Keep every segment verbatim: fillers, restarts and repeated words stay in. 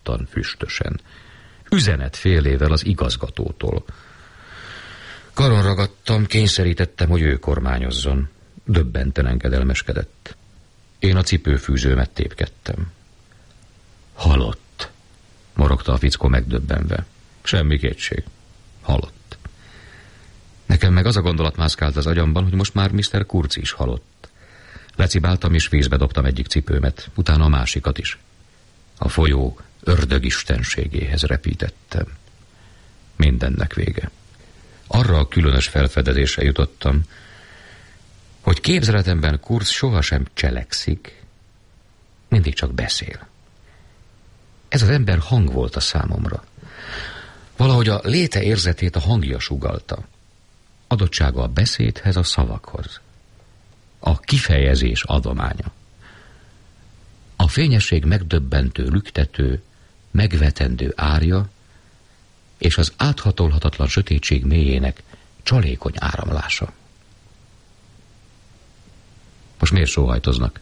tan füstösen. Üzenet félével az igazgatótól. Karon ragadtam, kényszerítettem, hogy ő kormányozzon. Döbbenten engedelmeskedett. Én a cipőfűzőmet tépkedtem. Halott, morogta a fickó megdöbbenve. Semmi kétség. Halott. Nekem meg az a gondolat mászkált az agyamban, hogy most már miszter Kurz is halott. Lecibáltam és vízbe dobtam egyik cipőmet, utána a másikat is. A folyó ördögistenségéhez repítettem. Mindennek vége. Arra a különös felfedezésre jutottam, hogy képzeletemben Kurz sohasem cselekszik, mindig csak beszél. Ez az ember hang volt a számomra. Valahogy a léte érzetét a hangja sugallta. Adottsága a beszédhez, a szavakhoz. A kifejezés adománya. A fényesség megdöbbentő, lüktető, megvetendő árja, és az áthatolhatatlan sötétség mélyének csalékony áramlása. Most miért sóhajtoznak?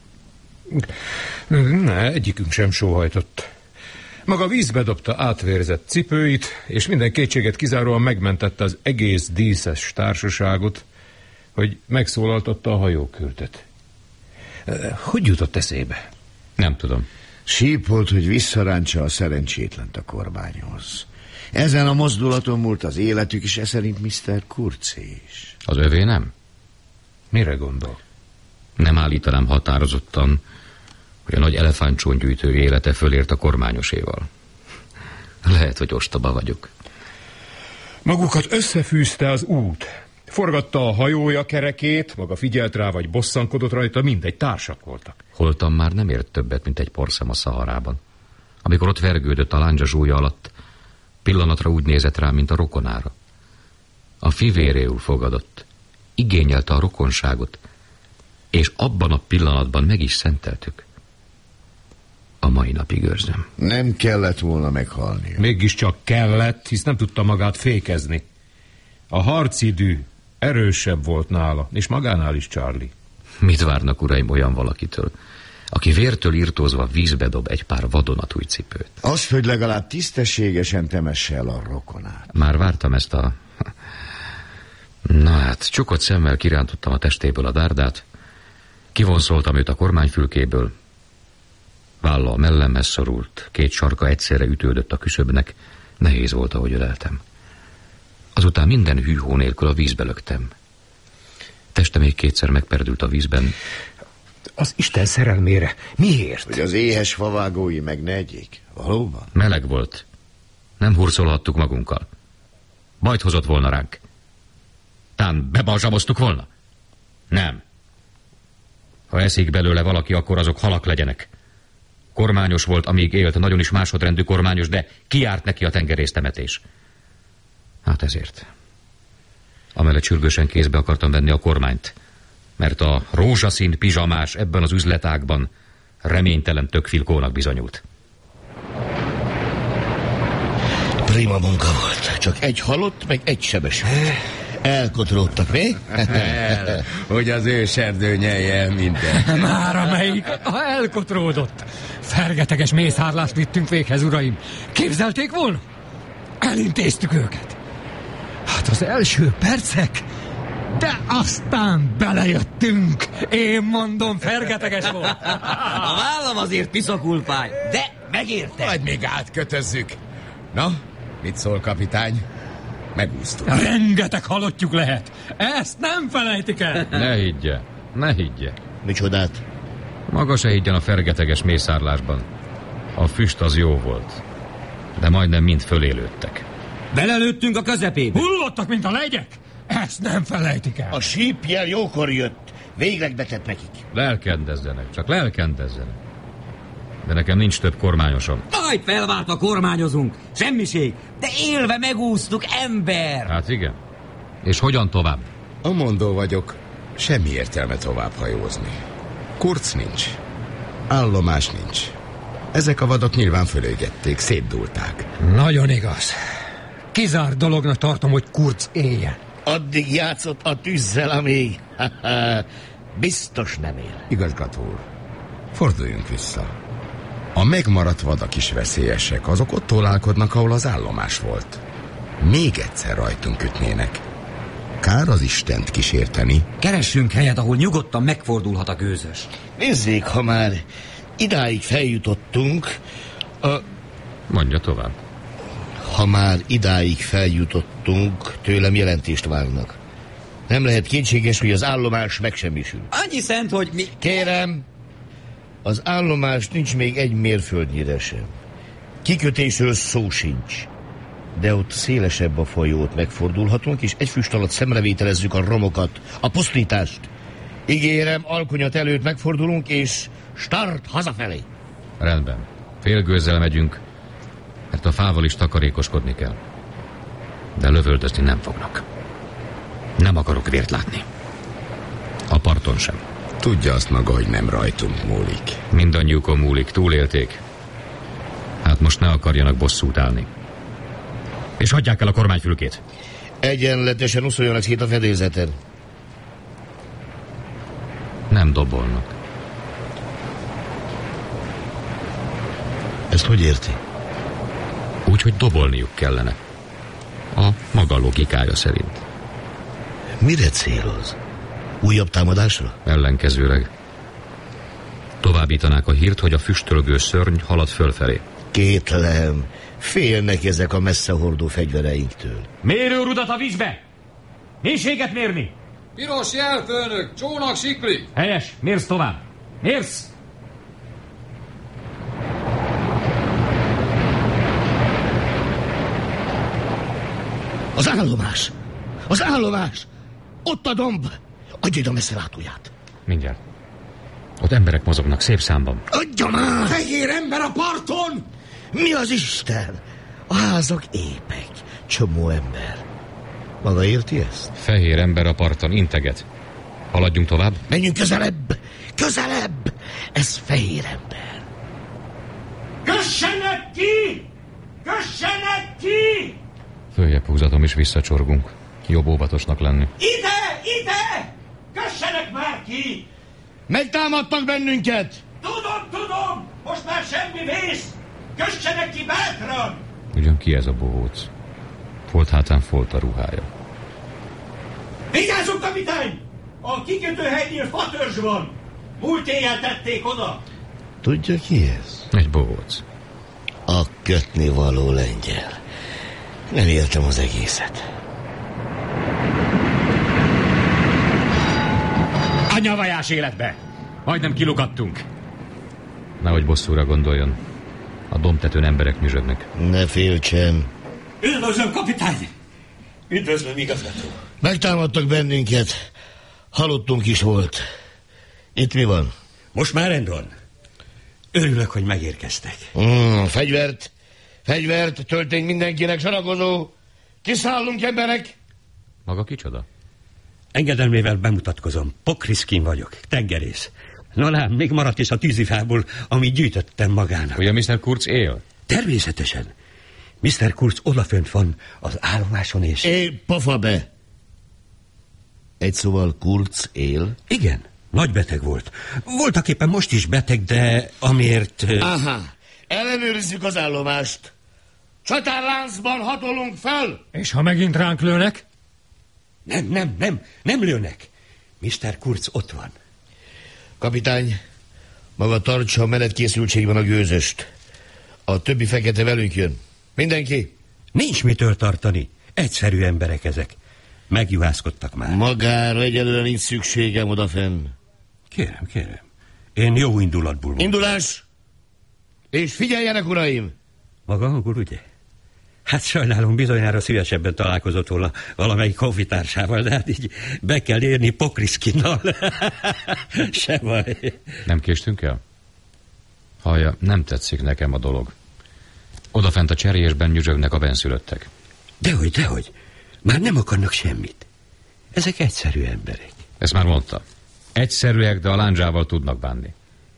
Ne, egyikünk sem sóhajtott. Maga vízbe dobta átvérzett cipőit, és minden kétséget kizáróan megmentette az egész díszes társaságot, hogy megszólaltatta a hajókürtöt. Hogy jutott eszébe? Nem tudom. Sípolt, hogy visszarántsa a szerencsétlent a kormányhoz. Ezen a mozdulaton múlt az életük, és e szerint miszter Kurz is. Az övé nem? Mire gondol? Nem állítanám határozottan, hogy a nagy elefántcsongyűjtő élete fölért a kormányoséval. Lehet, hogy ostoba vagyok. Magukat összefűzte az út. Forgatta a hajója kerekét, maga figyelt rá, vagy bosszankodott rajta, mindegy, társak voltak. Holtam már nem ért többet, mint egy porszem a Szaharában. Amikor ott vergődött a lándzsa zsúlya alatt, pillanatra úgy nézett rá, mint a rokonára. A fivéréül fogadott, igényelte a rokonságot, és abban a pillanatban meg is szenteltük. A mai napig őrzöm. Nem kellett volna meghalni. Mégiscsak kellett, hisz nem tudta magát fékezni. A harcidű erősebb volt nála, és magánál is, Charlie. Mit várnak, uraim, olyan valakitől, aki vértől irtózva vízbe dob egy pár vadonatúj cipőt? Azt, hogy legalább tisztességesen temesse el a rokonát. Már vártam ezt a... Na hát, csukott szemmel kirántottam a testéből a dárdát, kivonszoltam őt a kormányfülkéből, válla a mellemhez szorult, két sarka egyszerre ütődött a küszöbnek, nehéz volt, ahogy öleltem. Azután minden hűhó nélkül a vízbe löktem. Teste még kétszer megperdült a vízben. Az Isten szerelmére, miért? Hogy az éhes favágói meg ne egyék. Valóban? Meleg volt. Nem hurcolhattuk magunkkal. Bajt hozott volna ránk. Tán bebalzsamoztuk volna? Nem. Ha eszik belőle valaki, akkor azok halak legyenek. Kormányos volt, amíg élt, nagyon is másodrendű kormányos, de kiárt neki a tengerésztemetés. Hát ezért. Amellett sürgősen kézbe akartam venni a kormányt, mert a rózsaszín pizsamás ebben az üzletágban reménytelen tökfilkónak bizonyult. Prima munka volt. Csak egy halott, meg egy sebesült. Elkotródtak, mi? El, hogy az őserdő nyelje el minden. Már amelyik elkotródott. Fergeteges mészárlást vittünk véghez, uraim. Képzelték volna? Elintéztük őket. Hát az első percek, de aztán belejöttünk. Én mondom, fergeteges volt. A vállam azért piszakulpály, de megérte. Majd még átkötözzük. Na, mit szól, kapitány? Megúsztuk. Rengeteg halottjuk lehet. Ezt nem felejtik el. Ne higgye, ne higgye. Micsodát? Maga se higgyen a fergeteges mészárlásban. A füst az jó volt, de majdnem mind fölélődtek. Belelőttünk a közepébe. Hullottak, mint a legyek. Ezt nem felejtik el. A sípjel jókor jött. Végleg betett nekik. Lelkendezzenek, csak lelkendezzenek. De nekem nincs több kormányosom. Majd felváltva kormányozunk. Semmiség. De élve megúsztuk, ember. Hát igen. És hogyan tovább? A mondó vagyok. Semmi értelme tovább hajózni. Kurz nincs. Állomás nincs. Ezek a vadok nyilván fölégették, szétdulták. Nagyon igaz. Kizárt dolognak tartom, hogy Kurz éljen. Addig játszott a tűzzel, amíg biztos nem él. Igazgató úr, forduljunk vissza. A megmaradt vadak is veszélyesek, azok ott tolálkodnak, ahol az állomás volt. Még egyszer rajtunk ütnének. Kár az Istent kísérteni. Keressünk helyet, ahol nyugodtan megfordulhat a gőzös. Nézzék, ha már idáig feljutottunk, a... Mondja tovább. Ha már idáig feljutottunk, tőlem jelentést várnak. Nem lehet kétséges, hogy az állomás megsemmisül. Annyi szent, hogy mi... Kérem, az állomás nincs még egy mérföldnyire sem. Kikötésről szó sincs. De ott szélesebb a folyót megfordulhatunk, és egy füst alatt szemrevételezzük a romokat, a pusztítást. Ígérem, alkonyat előtt megfordulunk, és start hazafelé. Rendben. Félgőzzel megyünk, mert a fával is takarékoskodni kell. De lövöldözni nem fognak. Nem akarok vért látni. A parton sem. Tudja azt maga, hogy nem rajtunk múlik. Mindannyiukon múlik, túlélték. Hát most ne akarjanak bosszút állni. És hagyják el a kormányfülkét. Egyenletesen uszoljanak szét a fedélzeten. Nem dobolnak. Ezt hogy érti? Úgy, hogy dobolniuk kellene. A maga logikája szerint. Mire céloz? Újabb támadásra? Ellenkezőleg. Továbbítanák a hírt, hogy a füstölgő szörny halad fölfelé. Kétlem. Félnek ezek a messzehordó fegyvereinktől. Mérőrudat a vízbe! Mélységet mérni! Piros jel, főnök! Csónak sikli! Helyes, mérsz tovább! Mérsz! Az állomás! Az állomás! Ott a domb! Adj ide a messzelátóját! Mindjárt. Ott emberek mozognak szép számban. Adja már! Fehér ember a parton! Mi az Isten? A házak épek, csomó ember. Maga érti ezt? Fehér ember a parton, integet. Haladjunk tovább? Menjünk közelebb! Közelebb! Ez fehér ember. Kössenek ki! Kössenek ki! Följebb húzatom és visszacsorgunk. Jobb óvatosnak lenni. Ide! Ide! Kössenek már ki! Megtámadtak bennünket! Tudom, tudom! Most már semmi vész! Kössenek ki bátran! Ugyan ki ez a bohóc? Folt hátán folt a ruhája. Vigyázzunk, kapitány! A kikötőhelynél fatörzs van! Múlt éjjel tették oda! Tudja ki ez? Egy bohóc. A kötni való lengyel. Nem értem az egészet. Anyavajás életbe! Majdnem kilukadtunk. Nehogy bosszúra gondoljon. A dombtetőn emberek nyüzsögnek. Ne féltsen. Üdvözlöm, kapitány! Üdvözlöm, igazgató! Megtámadtak bennünket. Halottunk is volt. Itt mi van? Most már rend van. Örülök, hogy megérkeztek. Mm, fegyvert, fegyvert, töltény mindenkinek, saragozó. Kiszállunk, emberek! Maga kicsoda? Engedelmével bemutatkozom. Pokriskin vagyok, tengerész. Na lám, még maradt is a tűzifából, amit gyűjtöttem magának. Ugye miszter Kurz él? Természetesen. miszter Kurz odafönt van az állomáson és... É, pofa be! Egy szóval Kurz él? Igen, nagy beteg volt. Voltak éppen most is beteg, de amiért... Aha, ellenőrizzük az állomást. Csatárláncban hatolunk fel! És ha megint ránk lőnek? Nem, nem, nem, nem lőnek. miszter Kurz ott van. Kapitány, maga tartsa a menetkészültségben a gőzöst. A többi fekete velünk jön. Mindenki? Nincs mitől tartani. Egyszerű emberek ezek. Megjuhászkodtak már. Magára egyelőre nincs szükségem odafenn. Kérem, kérem. Én jó indulatból van. Indulás! És figyeljenek, uraim! Maga angol, ugye? Hát sajnálom, bizonyára szívesebben találkozott volna valamelyik honfitársával, de hát így be kell érni Pokriskinnal. Se baj. Nem késtünk el? Hallja, nem tetszik nekem a dolog. Odafent a cserélésben nyüzsögnek a benszülöttek. Dehogy, dehogy. Már nem akarnak semmit. Ezek egyszerű emberek. Ezt már mondta. Egyszerűek, de a lándzsával tudnak bánni.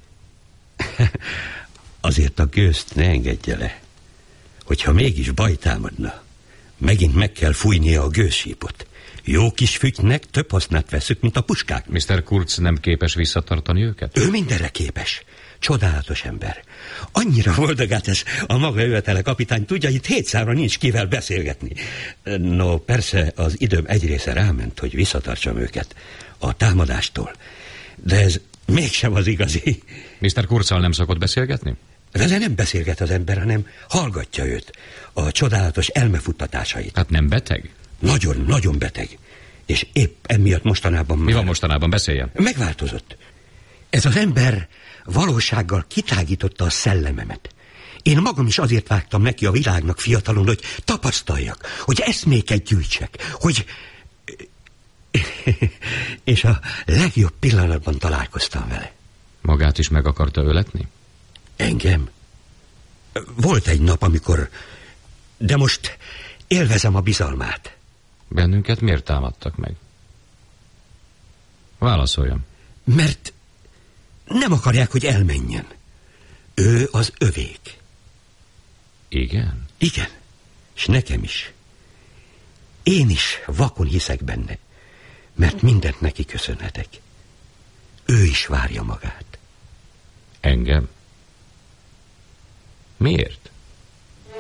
Azért a gőzt ne engedje le. Hogyha mégis baj támadna, megint meg kell fújnia a gőzsípot. Jó kis fütynek több hasznát veszük, mint a puskák. miszter Kurz nem képes visszatartani őket? Ő mindenre képes. Csodálatos ember. Annyira boldogát ez a maga jövetele, kapitány, tudja, itt hétszára nincs kivel beszélgetni. No, persze az időm egy része ráment, hogy visszatartsam őket a támadástól. De ez mégsem az igazi. miszter Kurzzal nem szokott beszélgetni? Vele nem beszélget az ember, hanem hallgatja őt, a csodálatos elmefuttatásait. Hát nem beteg? Nagyon, nagyon beteg. És épp emiatt mostanában már... Mi van mostanában? Beszéljen. Megváltozott. Ez az ember valósággal kitágította a szellememet. Én magam is azért vágtam neki a világnak fiatalon, hogy tapasztaljak, hogy eszméket gyűjtsek, hogy... És a legjobb pillanatban találkoztam vele. Magát is meg akarta öletni? Engem? Volt egy nap, amikor... De most élvezem a bizalmát. Bennünket miért támadtak meg? Válaszoljon. Mert nem akarják, hogy elmenjen. Ő az övék. Igen? Igen, és nekem is. Én is vakon hiszek benne, mert mindent neki köszönhetek. Ő is várja magát. Engem? Miért?